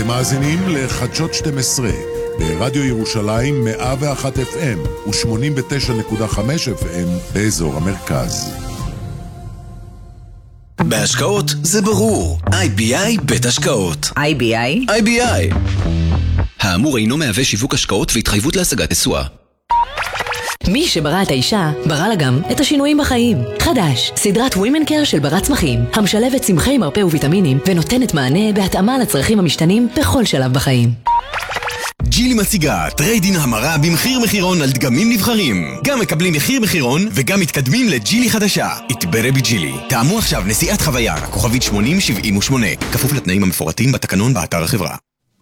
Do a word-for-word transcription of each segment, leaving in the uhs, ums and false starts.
אתם מאזינים לחדשות שתים עשרה ברדיו ירושלים מאה ואחת אף אם ו-שמונים ותשע נקודה חמש אף אם באזור המרכז. בהשקעות זה ברור. איי בי איי בית השקעות. איי בי איי? איי בי איי. האמור אינו מהווה שיווק השקעות והתחייבות להשגת תשואה. מי שברא את האישה, ברא לה גם את השינויים בחיים. חדש, סדרת Women Care של ברת צמחים, המשלבת צמחי מרפא וויטמינים ונותנת מענה בהתאמה לצרכים המשתנים בכל שלב בחיים. ג'ילי מציגה טריידין המרה במחיר מחירון על דגמים נבחרים. גם מקבלים מחיר מחירון וגם מתקדמים לג'ילי חדשה. התברא בג'ילי. תאמו עכשיו נסיעת חוויה, כוכבית שמונים שבעים ושמונה. כפוף לתנאים המפורטים בתקנון באתר החברה.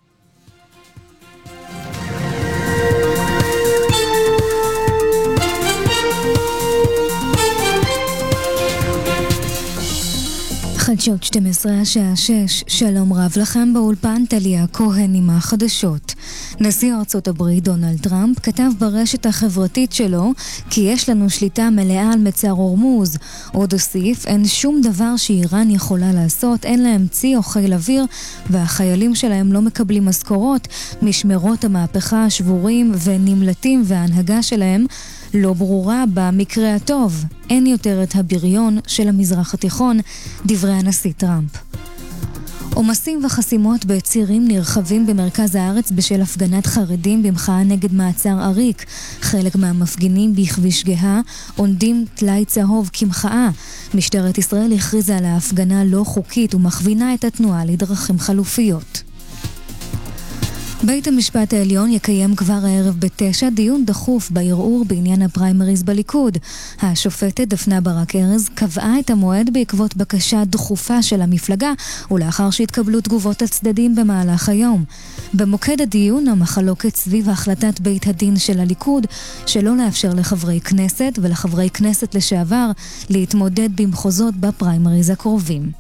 חדשות שתים עשרה השעה שש, שלום רב לכם באולפן טליה כהן עם החדשות. נשיא ארצות הברית דונלד טראמפ כתב ברשת החברתית שלו כי יש לנו שליטה מלאה על מצר הורמוז. עוד הוסיף, אין שום דבר שאיראן יכולה לעשות, אין להם צי או חיל אוויר והחיילים שלהם לא מקבלים משכורות, משמרות המהפכה השבורים ונמלטים וההנהגה שלהם לא ברורה במקרה הטוב. אין יותר את הבריון של המזרח התיכון, דברי הנשיא טראמפ. עומסים וחסימות בצירים נרחבים במרכז הארץ בשל הפגנת חרדים במחאה נגד מעצר עריק. חלק מהמפגינים בכביש גאה עונדים טלאי צהוב כמחאה. משטרת ישראל הכריזה על ההפגנה לא חוקית ומכווינה את התנועה לדרכים חלופיות. בית המשפט העליון יקיים כבר הערב בתשע דיון דחוף בערעור בעניין הפריימריז בליכוד. השופטת דפנה ברק ארז קבעה את המועד בעקבות בקשה דחופה של המפלגה ולאחר שהתקבלו תגובות הצדדים במהלך היום. במוקד הדיון המחלוקת סביב החלטת בית הדין של הליכוד שלא לאפשר לחברי כנסת ולחברי כנסת לשעבר להתמודד במחוזות בפריימריז הקרובים.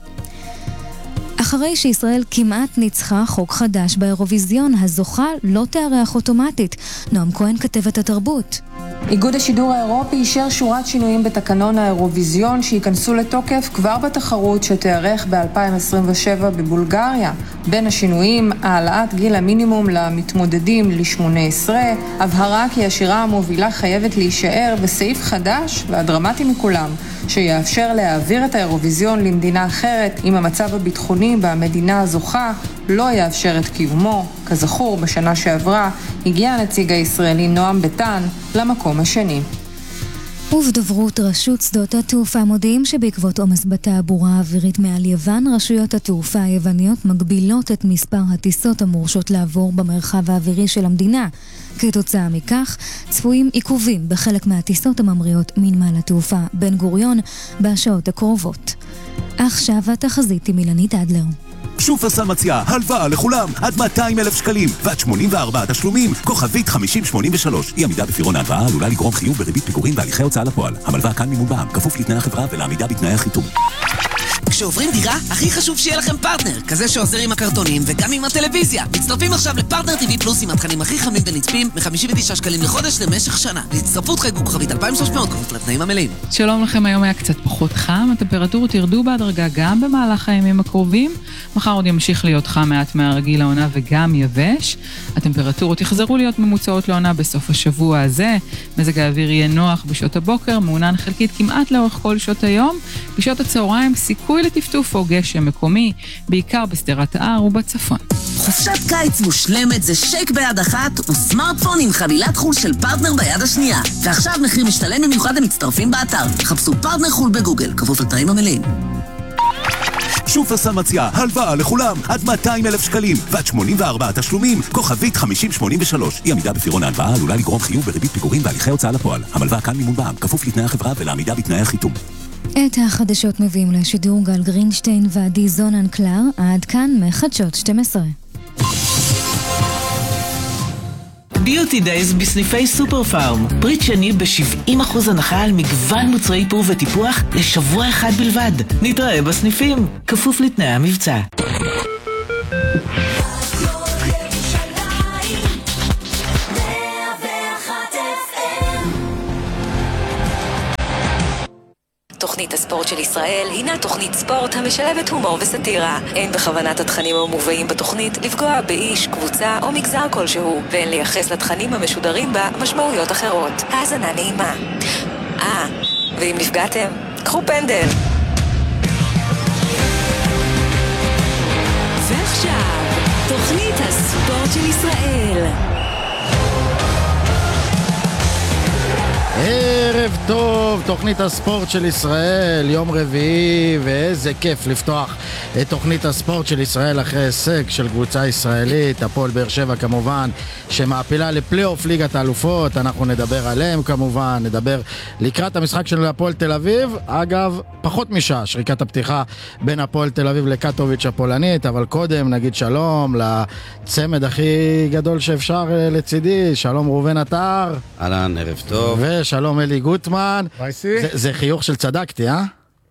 אחרי שישראל כמעט ניצחה חוק חדש באירוויזיון, הזוכה לא תארח אוטומטית. נועם כהן כתבת התרבות. איגוד השידור האירופי אישר שורת שינויים בתקנון האירוויזיון שייכנסו לתוקף כבר בתחרות שתארך ב-אלפיים עשרים ושבע בבולגריה. בין השינויים, העלאת גיל המינימום למתמודדים ל-שמונה עשרה, הבהרה כי השירה המובילה חייבת להישאר בסעיף חדש והדרמטי מכולם, שיאפשר להעביר את האירוויזיון למדינה אחרת אם המצב הביטחוני במדינה הזוכה לא יאפשר את קיומו. כזכור, בשנה שעברה הגיע הנציג הישראלי נועם ביטן למקום השני. ובדוברות רשות שדות התעופה מודיעים שבעקבות עומס בתעבורה האווירית מעל יוון, רשויות התעופה היווניות מגבילות את מספר הטיסות המורשות לעבור במרחב האווירי של המדינה. כתוצאה מכך, צפויים עיכובים בחלק מהטיסות הממריאות מנמל התעופה בן גוריון בשעות הקרובות. עכשיו התחזית עם אילנית אדלר. שופרסל מציעה הלוואה לכולם עד מאתיים אלף שקלים ועד שמונים וארבעה תשלומים, כוכבית חמישים שמונים ושלוש. אי עמידה בפירעון ההלוואה עלולה לגרום חיוב בריבית פיגורים והליכי הוצאה לפועל. המלווה כאן מימון בע"מ, כפוף לתנאי החברה ולעמידה בתנאי החיתום. כשעוברים דירה, הכי חשוב שיהיה לכם פרטנר, כזה שעוזר עם הקרטונים וגם עם הטלוויזיה. מצטרפים עכשיו לפרטנר טיווי פלוס עם התכנים הכי חמים ונצפים מ-חמישים ותשעה שקלים לחודש למשך שנה. להצטרפות חייגו כוכבית אלפיים ושלוש מאות כפוף לתנאים המלאים. שלום לכם, היום היה קצת פחות חם, הטמפרטורות ירדו בהדרגה גם במהלך הימים הקרובים. מחר עוד ימשיך להיות חם מעט מהרגיל לעונה וגם יבש. הטמפרטורות יחזרו להיות ממוצעות לעונה בסוף השבוע הזה. מזג האוויר יהיה נוח בשעות הבוקר, מעונן חלקית כמעט לאורך כל שעות היום. בשעות הצהריים סיכוי לטפטוף או גשם מקומי, בעיקר בסדרת ההר ובצפון. חופשת קיץ מושלמת זה שייק ביד אחת וסמארטפון עם חבילת חול של פרטנר ביד השנייה. ועכשיו מחיר משתלם במיוחד למצטרפים באתר. חפשו פרטנר חול בגוגל, כפוף לתנאים המלאים. שופרסל מציעה הלוואה לכולם עד מאתיים אלף שקלים ועד שמונים וארבעה תשלומים, כוכבית חמישים שמונים ושלוש. אי עמידה בפירעון ההלוואה עלולה לגרום חיוב בריבית פיגורים והליכי הוצאה לפועל. המלווה כאן מימון בע"מ, כפוף לתנאי החברה ולעמידה בתנאי החיתום. את החדשות מביאים לשידור גל גרינשטיין ועדי זונן קלר. עד כאן מחדשות שתים עשרה. ביוטי דייז בסניפי סופר פארם. פריט שני ב-שבעים אחוז הנחה על מגוון מוצרי איפור וטיפוח לשבוע אחד בלבד. נתראה בסניפים, כפוף לתנאי המבצע. תוכנית הספורט של ישראל הינה תוכנית ספורט המשלבת הומור וסטירה. אין בכוונת התכנים המובאים בתוכנית לפגוע באיש, קבוצה או מגזר כלשהו, ואין לייחס לתכנים המשודרים בה משמעויות אחרות. האזנה נעימה. אה, ואם נפגעתם, קחו פנדל. ועכשיו, תוכנית הספורט של ישראל. ערב טוב, תוכנית הספורט של ישראל, יום רביעי, ואיזה כיף לפתוח את תוכנית הספורט של ישראל אחרי הישג של קבוצה ישראלית, הפועל באר שבע כמובן, שמעפילה לפלייאוף ליגת האלופות. אנחנו נדבר עליהם כמובן, נדבר לקראת המשחק של הפועל תל אביב, אגב, פחות משעה, שריקת הפתיחה בין הפועל תל אביב לקטוביץ' הפולנית, אבל קודם נגיד שלום לצמד הכי גדול שאפשר לצידי, שלום ראובן עטר. אהלן, ערב טוב. ושלום אלי גוטמן. זה, זה חיוך של צדקתי, אה?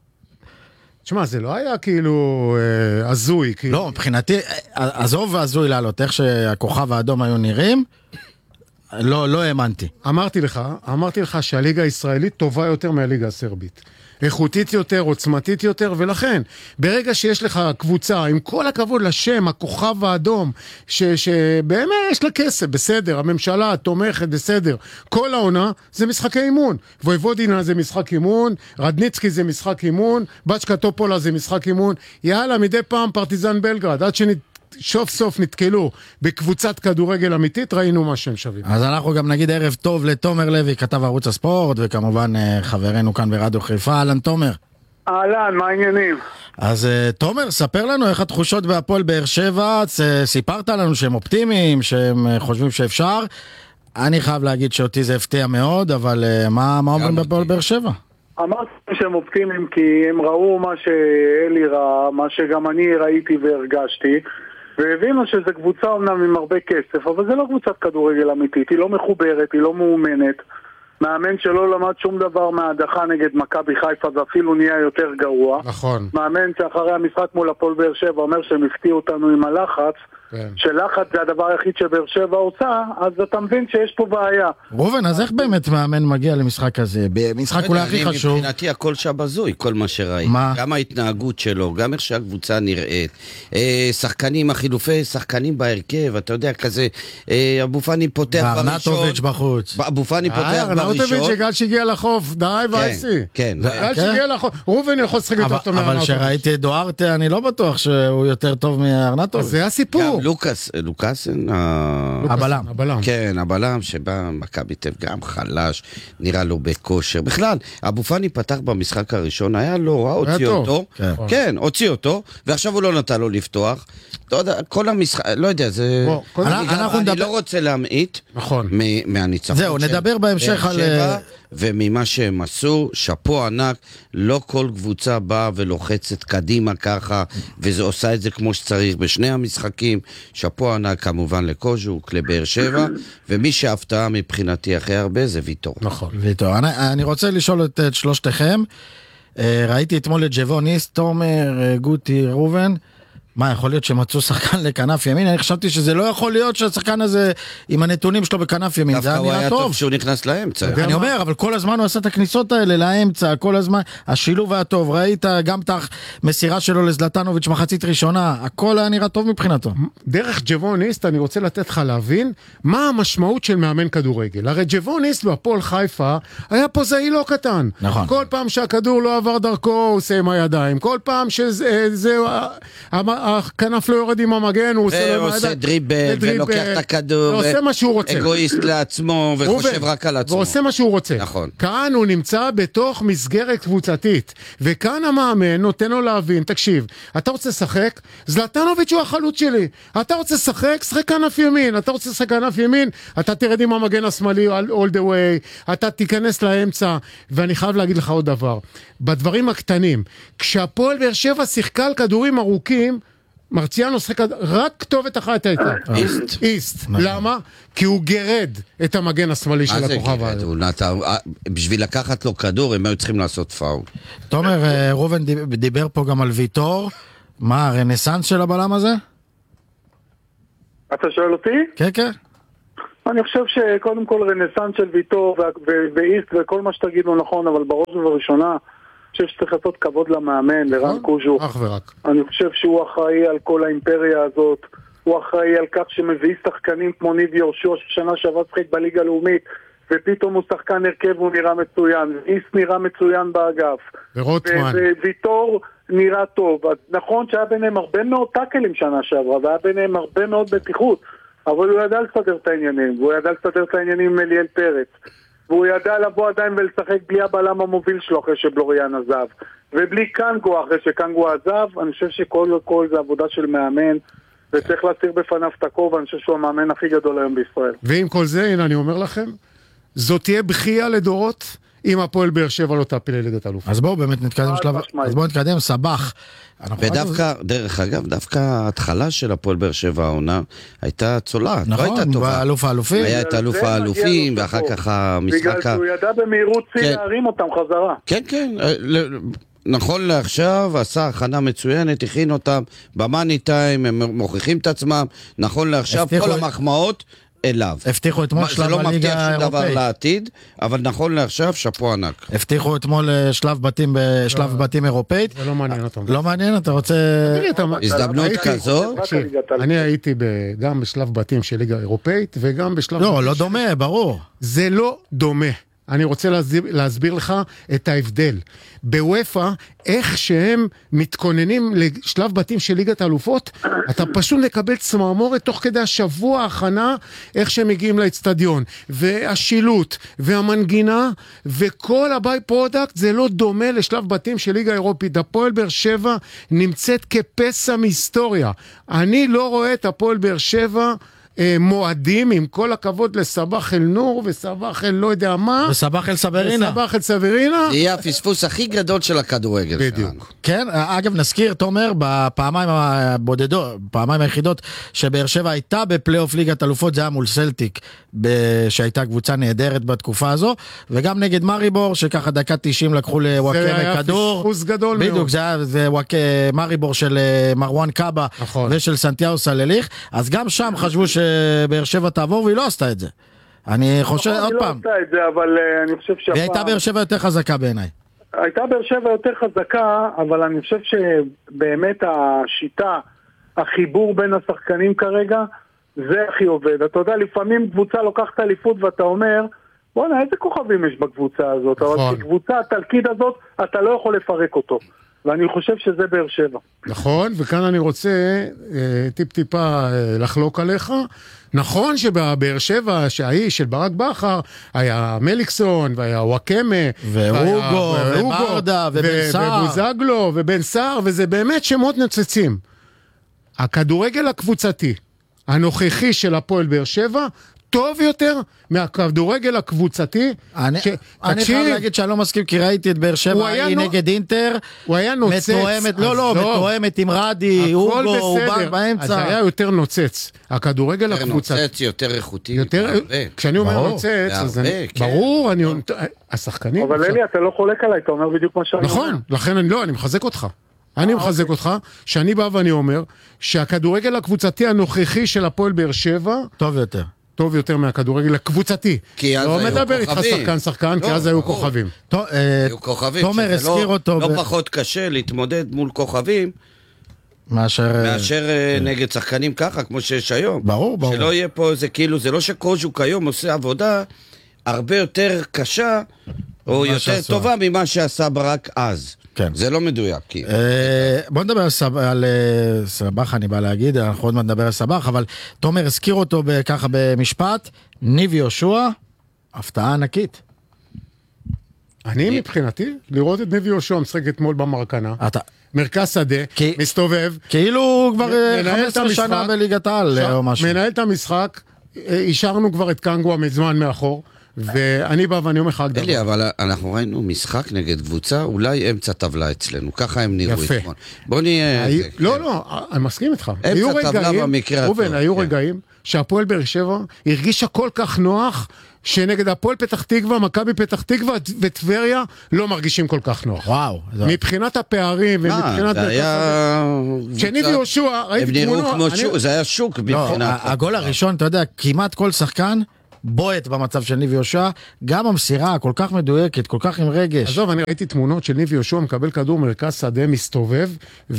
תשמע, זה לא היה כאילו אה, עזוי. כאילו... לא, מבחינתי, עזוב ועזוי לעלות, איך שהכוכב האדום היו נראים, לא, לא האמנתי. אמרתי לך, אמרתי לך שהליגה הישראלית טובה יותר מהליגה הסרבית. איכותית יותר, עוצמתית יותר, ולכן, ברגע שיש לך קבוצה, עם כל הכבוד לשם, הכוכב האדום, ש, שבאמת יש לה כסף, בסדר, הממשלה תומכת, בסדר, כל העונה זה משחקי אימון. וויבודינה זה משחק אימון, רדניצקי זה משחק אימון, בצ'קה טופולה זה משחק אימון, יאללה, מדי פעם פרטיזן בלגרד, עד שנ... שוף סוף נתקלו בקבוצת כדורגל אמיתית, ראינו מה שהם שווים. אז אנחנו גם נגיד ערב טוב לתומר לוי, כתב ערוץ הספורט, וכמובן חברנו כאן ברדיו חיפה. אהלן תומר. אהלן, מה העניינים? אז תומר, ספר לנו איך התחושות בהפועל באר שבע. סיפרת לנו שהם אופטימיים, שהם חושבים שאפשר. אני חייב להגיד שאותי זה הפתיע מאוד, אבל מה, מה אומרים בהפועל באר שבע? אמרתי שהם אופטימיים כי הם ראו מה שאלי ראה, מה שגם אני ראיתי והרגשתי, והבינו שזו קבוצה אומנם עם הרבה כסף, אבל זה לא קבוצת כדורגל אמיתית, היא לא מחוברת, היא לא מאומנת. מאמן שלא למד שום דבר מההדחה נגד מכבי חיפה ואפילו נהיה יותר גרוע. נכון. מאמן שאחרי המשחק מול הפועל באר שבע אומר שהם הפתיעו אותנו עם הלחץ, כן. שלחץ זה הדבר היחיד שבאר שבע עושה, אז אתה מבין שיש פה בעיה. רובן, אז איך באמת מאמן מגיע למשחק כזה? במשחק אולי הכי חשוב. מבחינתי הכל שבזוי, כל מה שראיתי. גם ההתנהגות שלו, גם איך שהקבוצה נראית. שחקנים, החילופי שחקנים בהרכב, אתה יודע, כזה, אבו פאני פותח בראשון. וארנטוביץ' בחוץ. אבו פאני פותח בראשון. ארנטוביץ' שגל שהגיע לחוף, די וייסי. כן, גל שהגיע לחוף. רובן יכול לשחק יותר טוב מארנטוביץ'. אבל שראיתי את דוארטה, אני לא בטוח שהוא יותר טוב מארנטוביץ'. זה הסיפור. לוקאס, לוקאסן, הבלם. כן, הבלם שבא מכבי תל אביב גם חלש, נראה לו בכושר. בכלל, אבו פאני פתח במשחק הראשון, היה לא רע, הוציא אותו. כן, הוציא אותו, ועכשיו הוא לא נתן לו לפתוח. כל המשחק, לא יודע, זה... אני לא רוצה להמעיט מהניצחון. זהו, נדבר בהמשך על... וממה שהם עשו, שפו ענק, לא כל קבוצה באה ולוחצת קדימה ככה, וזה עושה את זה כמו שצריך בשני המשחקים. שפו ענק כמובן לקוז'וק, לבאר שבע, ומי שהפתעה מבחינתי הכי הרבה זה ויטור. נכון, ויטור. אני, אני רוצה לשאול את, את שלושתכם. ראיתי אתמול את ג'בוניסט, תומר, גוטי, רובן. מה, יכול להיות שמצאו שחקן לכנף ימין? אני חשבתי שזה לא יכול להיות שהשחקן הזה, עם הנתונים שלו בכנף ימין, זה היה נראה טוב. דווקא הוא היה טוב שהוא נכנס לאמצע. אני אומר, אבל כל הזמן הוא עשה את הכניסות האלה לאמצע, כל הזמן, השילוב היה טוב, ראית גם את המסירה שלו לזלטנוביץ' מחצית ראשונה, הכל היה נראה טוב מבחינתו. דרך ג'בוניסט אני רוצה לתת לך להבין, מה המשמעות של מאמן כדורגל. הרי ג'בוניסט בהפועל חיפה, היה פה זהי לא קטן. נכון. כל פעם שהכדור לא עבר דרכו, הוא עושה עם הידיים. כל פעם שזה... הכנף לא יורד עם המגן, הוא עושה דריבל, ולוקח את הכדור, ועושה מה שהוא רוצה. אגואיסט לעצמו, וחושב רק על עצמו. ועושה מה שהוא רוצה. נכון. כאן הוא נמצא בתוך מסגרת קבוצתית, וכאן המאמן נותן לו להבין, תקשיב, אתה רוצה לשחק? זלטנוביץ' הוא החלוץ שלי. אתה רוצה לשחק? שחק כנף ימין. אתה רוצה לשחק כנף ימין? אתה תרד עם המגן השמאלי all the way, אתה תיכנס לאמצע, ואני חייב להגיד לך עוד דבר. בדברים הקטנים, כשהפועל באר שבע שיחקה על כדורים ארוכים, מרציאנו שחק רק כתובת אחת הייתה. איסט. איסט. למה? כי הוא גרד את המגן השמאלי של הכוכב הזה. בשביל לקחת לו כדור, הם היו צריכים לעשות פאול. תומר, רובן דיבר פה גם על ויטור. מה, הרנסנס של הבלם הזה? אתה שואל אותי? כן, כן. אני חושב שקודם כל רנסנס של ויטור ואיסט וכל מה שתגיד הוא נכון, אבל בראש ובראשונה חושב שצריך לעשות כבוד למאמן, לרן קוז'ו. אך ורק. אני חושב שהוא אחראי על כל האימפריה הזאת, הוא אחראי על כך שמביא שחקנים כמו ניב יהושע, ששנה שעברה שחק בליגה הלאומית, ופתאום הוא שחקן הרכב והוא נראה מצוין, איס נראה מצוין באגף. ורוטמן. וויטור נראה טוב. אז נכון שהיה ביניהם הרבה מאוד טאקלים שנה שעברה, והיה ביניהם הרבה מאוד בטיחות, אבל הוא ידע לסדר את העניינים, והוא ידע לסדר את העניינים עם אליאל פרץ. והוא ידע לבוא עדיין ולשחק בלי הבלם המוביל שלו אחרי שבלוריאן עזב. ובלי קנגו אחרי שקנגו עזב, אני חושב שכל כל זה עבודה של מאמן, וצריך להסיר בפניו את הכובע, אני חושב שהוא המאמן הכי גדול היום בישראל. ועם כל זה, הנה אני אומר לכם, זאת תהיה בכייה לדורות, אם הפועל באר שבע לא תעפיל לליגת האלופות. אז בואו באמת נתקדם שלב, אז בואו נתקדם, סבח. ודווקא, דרך אגב, דווקא ההתחלה של הפועל באר שבע העונה הייתה צולעת, לא נכון, הייתה טובה. באלוף האלופים. היה את אלוף האלופים, ואחר כך המשחק... בגלל שהוא ידע במהירות צי להרים אותם חזרה. כן, כן, נכון לעכשיו, עשה הכנה מצוינת, הכין אותם במאני טיים, הם מוכיחים את עצמם, נכון לעכשיו, כל המחמאות אליו. הבטיחו אתמול שלב בליגה האירופאית. זה לא מבטיח שום דבר לעתיד, אבל נכון לעכשיו, שפו ענק. הבטיחו אתמול שלב בתים בשלב בתים אירופאית. זה לא מעניין אותם. לא מעניין, אתה רוצה... הזדמנות כזו? אני הייתי גם בשלב בתים של ליגה האירופאית, וגם בשלב... לא, לא דומה, ברור. זה לא דומה. אני רוצה להסביר, להסביר לך את ההבדל. בוופא, איך שהם מתכוננים לשלב בתים של ליגת האלופות, אתה פשוט מקבל צמרמורת תוך כדי השבוע ההכנה, איך שהם מגיעים לאצטדיון. והשילוט, והמנגינה, וכל הביי פרודקט, זה לא דומה לשלב בתים של ליגה האירופית. הפועל באר שבע נמצאת כפסע מהיסטוריה. אני לא רואה את הפועל באר שבע... מועדים, עם כל הכבוד לסבח אל נור וסבח אל לא יודע מה, וסבח אל סברינה וסבח אל סברינה, זה יהיה הפספוס הכי גדול של הכדורגל. בדיוק. כן, אגב נזכיר, תומר, בפעמיים הבודדות, פעמיים היחידות שבאר שבע הייתה בפלייאוף ליגת אלופות, זה היה מול סלטיק, שהייתה קבוצה נהדרת בתקופה הזו, וגם נגד מריבור, שככה דקה תשעים לקחו לוואקמה כדור, זה היה פספוס גדול בדיוק, מאוד. זה היה מריבור של מרואן קאבה, נכון. ושל סנטיאגו סלליך, אז גם שם חשבו ש באר שבע תעבור, והיא לא עשתה את זה. אני חושב, עוד פעם. היא לא עשתה את זה, אבל אני חושב שהפעם... והיא הייתה באר שבע יותר חזקה בעיניי. הייתה באר שבע יותר חזקה, אבל אני חושב שבאמת השיטה, החיבור בין השחקנים כרגע, זה הכי עובד. אתה יודע, לפעמים קבוצה לוקחת אליפות ואתה אומר, בוא'נה, איזה כוכבים יש בקבוצה הזאת? אבל בקבוצה, התלכיד הזאת, אתה לא יכול לפרק אותו. ואני חושב שזה באר שבע. נכון, וכאן אני רוצה אה, טיפ טיפה אה, לחלוק עליך. נכון שבבאר שבע שהאיש של ברק בכר היה מליקסון וההיה וואקמה ואוגו וברדה ובן סער ובוזגלו ובן סער, וזה באמת שמות נוצצים. הכדורגל הקבוצתי הנוכחי של הפועל באר שבע טוב יותר מהכדורגל הקבוצתי. אני, ש... אני חייב להגיד שאני לא מסכים, כי ראיתי את באר שבע, היא נו... נגד אינטר, הוא היה נוצץ. מתואמת, לא, לא, מתואמת עם רדי, אוגו, הוא בא באמצע. אז היה יותר נוצץ. הכדורגל הקבוצתי. יותר נוצץ, יותר איכותי. יותר... כשאני אומר נוצץ, אז אני... ברור, אני... השחקנים... אבל אלי, אתה לא חולק עליי, אתה אומר בדיוק מה שאני אומר. נכון, לכן אני לא, אני מחזק אותך. אני מחזק אותך, שאני בא ואני אומר, שהכדורגל הקבוצתי הנוכחי של הפועל באר שבע... טוב יותר. טוב יותר מהכדורגל הקבוצתי. כי אז היו כוכבים. לא מדבר איתך שחקן שחקן, כי אז היו כוכבים. היו כוכבים, שזה לא פחות קשה להתמודד מול כוכבים, מאשר נגד שחקנים ככה, כמו שיש היום. ברור, ברור. שלא יהיה פה איזה כאילו, זה לא שקוז'וק היום עושה עבודה הרבה יותר קשה, או יותר טובה ממה שעשה ברק אז. כן. זה לא מדויק. בוא נדבר על סבח, אני בא להגיד, אנחנו עוד מעט נדבר על סבח, אבל תומר הזכיר אותו ככה במשפט, ניב יהושע, הפתעה ענקית. אני מבחינתי, לראות את ניב יהושע משחק אתמול במרקנה, מרכז שדה, מסתובב, כאילו הוא כבר חמש עשרה שנה בליגת העל או משהו. מנהל את המשחק, אישרנו כבר את קנגו מזמן מאחור, ואני בא ואני אומר לך רק דבר. אלי, אבל אנחנו ראינו משחק נגד קבוצה, אולי אמצע טבלה אצלנו, ככה הם נראו אתמול. בוא נהיה... לא, לא, אני מסכים איתך. אמצע טבלה במקרה הטוב. רובן, היו רגעים שהפועל באר שבע הרגישה כל כך נוח, שנגד הפועל פתח תקווה, מכבי פתח תקווה וטבריה לא מרגישים כל כך נוח. וואו. מבחינת הפערים ומבחינת... זה היה... שני ויהושע, הם נראו כמו שוק, זה היה שוק מבחינת... הגול הראשון, אתה יודע, כמעט כל שחקן בועט במצב של ניב יהושע, גם המסירה כל כך מדויקת, כל כך עם רגש. עזוב, אני ראיתי תמונות של ניב יהושע מקבל כדור מרכז שדה, מסתובב,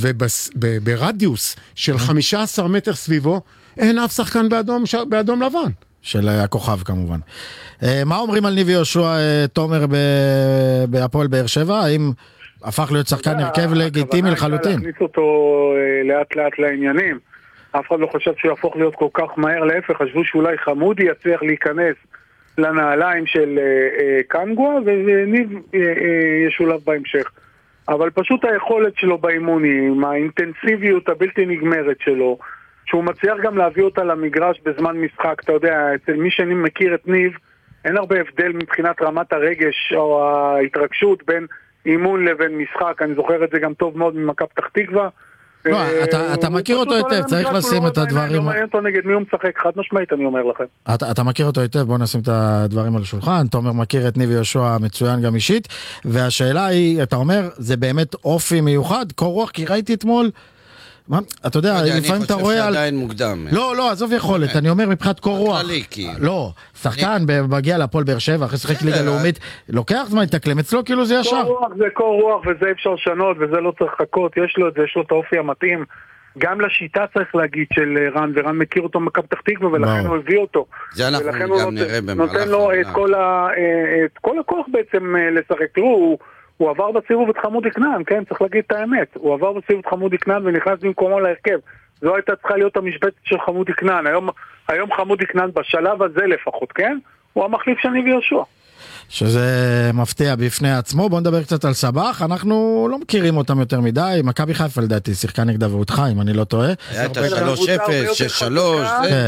וברדיוס של חמישה עשר מטר סביבו, אין אף שחקן באדום, באדום לבן. של הכוכב כמובן. מה אומרים על ניב יהושע, תומר, בהפועל באר שבע? האם הפך להיות שחקן הרכב לגיטימי לחלוטין? להכניס אותו לאט לאט לעניינים. אף אחד לא חשב שהוא יהפוך להיות כל כך מהר, להפך, חשבו שאולי חמודי יצליח להיכנס לנעליים של קנגואה, וניב ישולב בהמשך. אבל פשוט היכולת שלו באימונים, האינטנסיביות הבלתי נגמרת שלו, שהוא מצליח גם להביא אותה למגרש בזמן משחק. אתה יודע, אצל מי שאני מכיר את ניב, אין הרבה הבדל מבחינת רמת הרגש או ההתרגשות בין אימון לבין משחק. אני זוכר את זה גם טוב מאוד ממכבי פתח תקווה. לא, אתה מכיר אותו היטב, צריך לשים את הדברים... לא מעניין אותו נגד מי הוא משחק, חד משמעית אני אומר לכם. אתה מכיר אותו היטב, בוא נשים את הדברים על השולחן. תומר מכיר את ניב יהושע מצוין גם אישית, והשאלה היא, אתה אומר, זה באמת אופי מיוחד, קור רוח, כי ראיתי אתמול... אתה יודע, לפעמים אתה רואה... אני חושב שעדיין מוקדם. לא, לא, עזוב יכולת, אני אומר מבחינת קור רוח. לא, שחקן מגיע להפועל באר שבע, אחרי שחק ליגה לאומית, לוקח זמן להתאקלם, אצלו כאילו זה ישר. קור רוח זה קור רוח, וזה אפשר לשנות, וזה לא צריך לחכות, יש לו את זה, יש לו את האופי המתאים. גם לשיטה צריך להגיד של רן, ורן מכיר אותו מכבי פתח תקווה, ולכן הוא הביא אותו. זה אנחנו גם נראה במהלך. נותן לו את כל הכוח בעצם לשחק. תראו, הוא עבר בסיבוב את חמודי כנען, כן? צריך להגיד את האמת. הוא עבר בסיבוב את חמודי כנען ונכנס במקומו להרכב. זו הייתה צריכה להיות המשבצת של חמודי כנען. היום, היום חמודי כנען בשלב הזה לפחות, כן? הוא המחליף של ניב יהושע. שזה מפתיע בפני עצמו. בוא נדבר קצת על סבח. אנחנו לא מכירים אותם יותר מדי. מכבי חיפה לדעתי שיחקה נגדה והודחה, אם אני לא טועה. היה את ה-שלוש אפס, שש שלוש.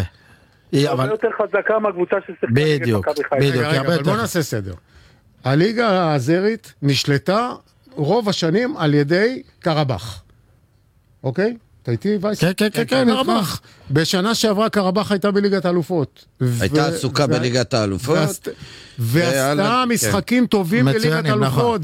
היא הרבה יותר חזקה מהקבוצה ששיחקה נגד מכבי חיפה. בדיוק, אבל בוא נעשה סדר. הליגה האזרית נשלטה רוב השנים על ידי קרבח. אוקיי? אתה איתי וייס? כן, כן, כן, כן, קרבח. בשנה שעברה קרבח הייתה בליגת האלופות. הייתה עסוקה בליגת האלופות. ועשתה משחקים טובים בליגת האלופות,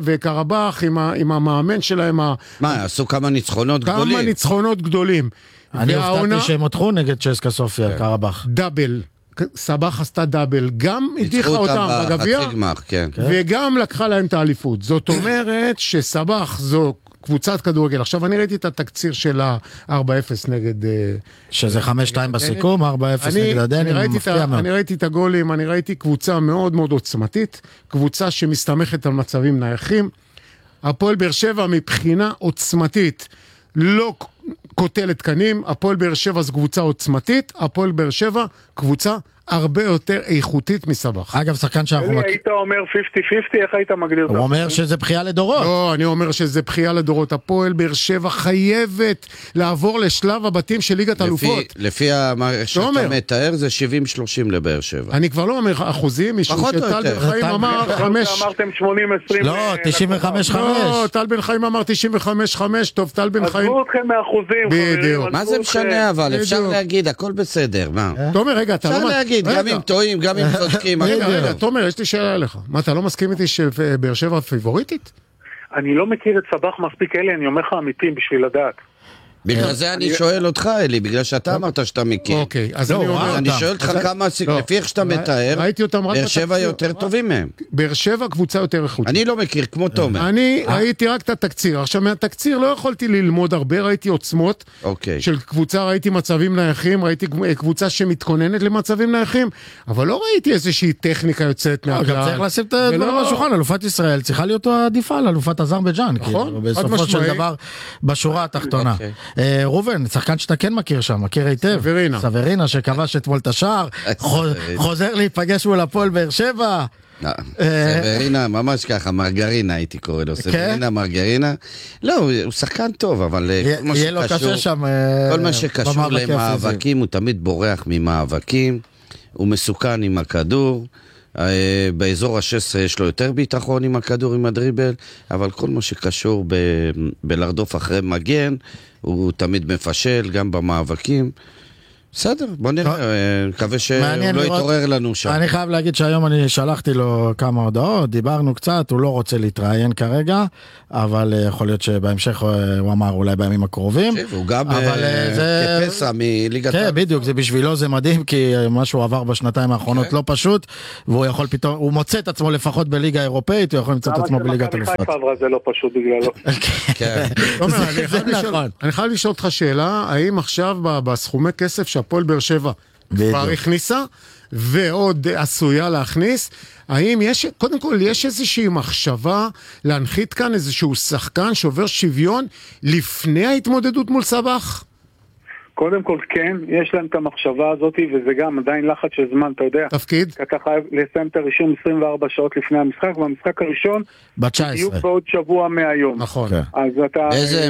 וקרבח עם המאמן שלהם... מה, עשו כמה ניצחונות גדולים? כמה ניצחונות גדולים. אני הופתעתי שהם הותחו נגד צ'סקה סופיה, קרבח. דאבל. סבח עשתה דאבל, גם הדיחה אותם בגביע, כן. וגם לקחה להם את האליפות. זאת אומרת שסבח זו קבוצת כדורגל. עכשיו אני ראיתי את התקציר של ה-ארבע אפס נגד... שזה חמש שתיים בסיכום, ארבע אפס נגד הדנים, מפתיע מאוד. אני ראיתי את הגולים, אני ראיתי קבוצה מאוד מאוד עוצמתית, קבוצה שמסתמכת על מצבים נייחים. הפועל באר שבע מבחינה עוצמתית לא כותלת קנים, הפועל באר שבע זו קבוצה עוצמתית, הפועל באר שבע קבוצה הרבה יותר איכותית מסבח. אגב, שחקן שאנחנו... אלי, היית אומר חמישים חמישים, איך היית מגדיר? הוא אומר שזה בחייה לדורות. לא, אני אומר שזה בחייה לדורות. הפועל באר שבע חייבת לעבור לשלב הבתים של ליגת אלופות. לפי מה שאתה מתאר, זה שבעים שלושים לבאר שבע. אני כבר לא אומר אחוזים, משום שטל בן חיים אמר חמש... אמרתם שמונים עשרים... לא, תשעים וחמש חמש. לא, טל בן חיים אמר תשעים וחמש חמש, טוב, טל בן חיים... עזבו אתכם מאחוזים, בדיוק. מה זה משנה אבל? אפשר להגיד, הכל בסדר, מה? תומר, רגע, אתה לא... גם אם טועים, גם אם צודקים. רגע, רגע, תומר, יש לי שאלה אליך. מה, אתה לא מסכים איתי שבאר שבע פיבוריטית? אני לא מכיר את סבח מספיק, אלי, אני אומר לך אמיתי בשביל לדעת. בגלל זה אני שואל אותך, אלי, בגלל שאתה אמרת שאתה מכיר. אוקיי, אז אני אומר... אני שואל אותך כמה, לפי איך שאתה מתאר, באר שבע יותר טובים מהם. באר שבע קבוצה יותר איכותית. אני לא מכיר, כמו תומר. אני ראיתי רק את התקציר. עכשיו, מהתקציר לא יכולתי ללמוד הרבה, ראיתי עוצמות של קבוצה, ראיתי מצבים נייחים, ראיתי קבוצה שמתכוננת למצבים נייחים, אבל לא ראיתי איזושהי טכניקה יוצאת מהכלל. גם צריך לשים את הדברים על השולחן, אלופת ישראל צריכה להיות עדיפה על אלופת אזרבייג'אן, בסופו של דבר בשורה התחתונה. רובן, שחקן שאתה כן מכיר שם, מכיר היטב. סברינה. סברינה שכבש אתמול את השער, חוזר להיפגש מול הפועל באר שבע. סברינה, ממש ככה, מרגרינה הייתי קורא לו, סברינה, מרגרינה. לא, הוא שחקן טוב, אבל יהיה לו קשה שם כל מה שקשור למאבקים, הוא תמיד בורח ממאבקים, הוא מסוכן עם הכדור. באזור ה-שש עשרה יש לו יותר ביטחון עם הכדור, עם הדריבל, אבל כל מה שקשור ב- בלרדוף אחרי מגן, הוא תמיד מפשל, גם במאבקים. בסדר, בוא נראה, מקווה שלא יתעורר לנו שם. אני חייב להגיד שהיום אני שלחתי לו כמה הודעות, דיברנו קצת, הוא לא רוצה להתראיין כרגע, אבל יכול להיות שבהמשך הוא אמר אולי בימים הקרובים. הוא גם כפסע מליגת... כן, בדיוק, זה בשבילו זה מדהים, כי מה שהוא עבר בשנתיים האחרונות לא פשוט, והוא יכול פתאום, הוא מוצא את עצמו לפחות בליגה האירופאית, הוא יכול למצוא את עצמו בליגת אלופות. זה לא פשוט בגללו. אני חייב לשאול אותך שאלה, האם עכשיו בסכומי כסף שהפועל באר שבע כבר הכניסה, ועוד עשויה להכניס, האם יש, קודם כל, יש איזושהי מחשבה להנחית כאן איזשהו שחקן שעובר שוויון לפני ההתמודדות מול סבח? קודם כל כן, יש להם את המחשבה הזאת, וזה גם עדיין לחץ של זמן, אתה יודע. תפקיד? אתה חייב לסיים את הרישום עשרים וארבע שעות לפני המשחק, והמשחק הראשון ב-תשע עשרה. בדיוק בעוד שבוע מהיום. נכון. אז אתה... איזה